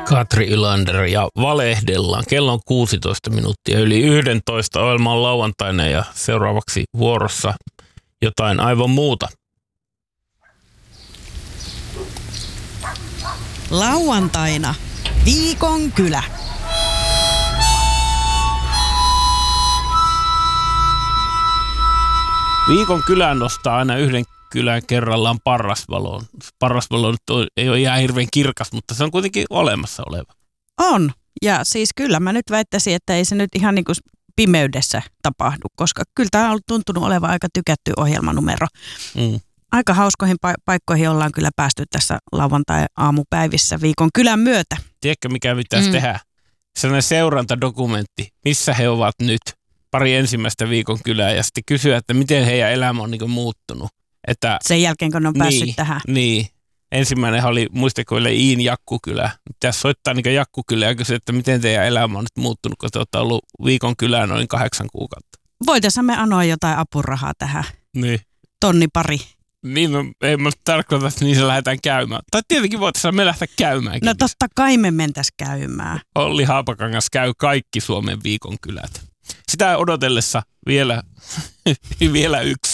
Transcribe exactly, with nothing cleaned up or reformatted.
Katri Ylander ja valehdellaan. Kello on kuusitoista minuuttia yli yksitoista. Ohjelma on lauantaina ja seuraavaksi vuorossa jotain aivan muuta. Lauantaina Viikon kylä. Viikon kylä nostaa aina yhden kylän kerrallaan parrasvaloon. Parrasvalo ei ole ihan hirveän kirkas, mutta se on kuitenkin olemassa oleva. On. Ja siis kyllä mä nyt väittäisin, että ei se nyt ihan niin kuin pimeydessä tapahdu, koska kyllä tämä on tuntunut olevan aika tykätty ohjelmanumero. Mm. Aika hauskoihin pa- paikkoihin ollaan kyllä päästy tässä lauantai-aamupäivissä Viikon kylän myötä. Tiedätkö, mikä pitäisi mm. tehdä? Sellainen seurantadokumentti, missä he ovat nyt. Pari ensimmäistä Viikon kylää ja sitten kysyä, että miten heidän elämä on niin kuin muuttunut. Että, sen jälkeen, kun ne on päässyt niin, tähän. Niin. Ensimmäinen oli, muistakoille, Iin Jakkukylä. Pitäisi soittaa niin Jakkukylä ja kysyä, että miten teidän elämä on nyt muuttunut, kun te olette ollut Viikon kylää noin kahdeksan kuukautta. Voitaisiin me anoa jotain apurahaa tähän. Niin. Tonni pari. Niin, no, ei mä tarkoita, että niissä lähdetään käymään. Tai tietenkin voitaisiin me lähteä käymään. No totta kai me mentäisiin käymään. Olli Haapakangas käy kaikki Suomen Viikon kylät. Sitä odotellessa vielä, vielä yksi